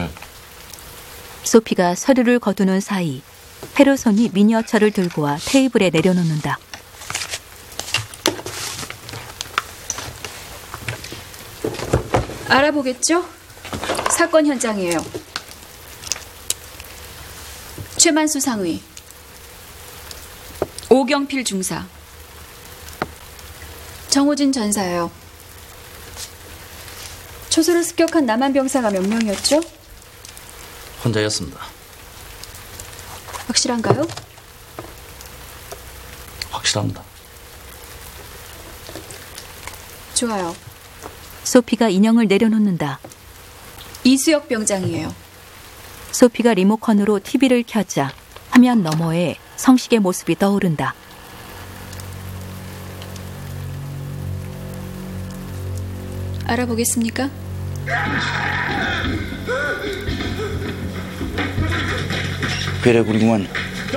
소피가 서류를 거두는 사이 페르손이 미니어처를 들고 와 테이블에 내려놓는다. 알아보겠죠? 사건 현장이에요. 최만수 상의, 오경필 중사, 정호진 전사예요. 초소를 습격한 남한 병사가 몇 명이었죠? 혼자였습니다. 확실한가요? 확실합니다. 좋아요. 소피가 인형을 내려놓는다. 이수혁 병장이에요. 소피가 리모컨으로 TV를 켜자 화면 너머에 성식의 모습이 떠오른다. 알아보겠습니까? 괴뢰군이구만.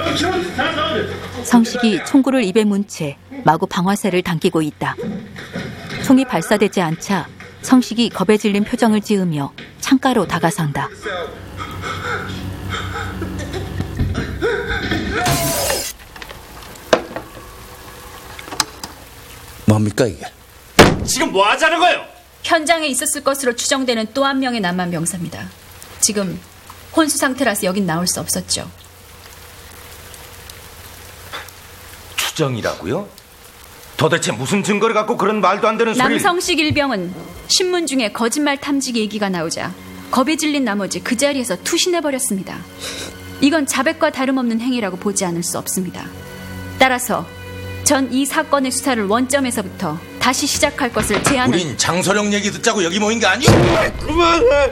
성식이 총구를 입에 문 채 마구 방아쇠를 당기고 있다. 총이 발사되지 않자 성식이 겁에 질린 표정을 지으며 창가로 다가선다. 뭡니까 이게? 지금 뭐 하자는 거예요? 현장에 있었을 것으로 추정되는 또 한 명의 남한 병사입니다. 지금 혼수 상태라서 여긴 나올 수 없었죠. 추정이라고요? 도대체 무슨 증거를 갖고 그런 말도 안 되는 소리를... 남성식 일병은 신문 중에 거짓말 탐지 얘기가 나오자 겁에 질린 나머지 그 자리에서 투신해버렸습니다. 이건 자백과 다름없는 행위라고 보지 않을 수 없습니다. 따라서 전 이 사건의 수사를 원점에서부터 다시 시작할 것을 제안을... 우린 장서령 얘기 듣자고 여기 모인 게 아니오? 그만해.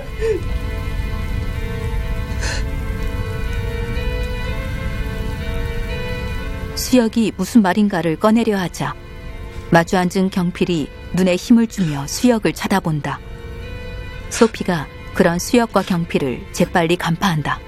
수혁이 무슨 말인가를 꺼내려 하자 마주 앉은 경필이 눈에 힘을 주며 수혁을 쳐다본다. 소피가 그런 수혁과 경필을 재빨리 간파한다.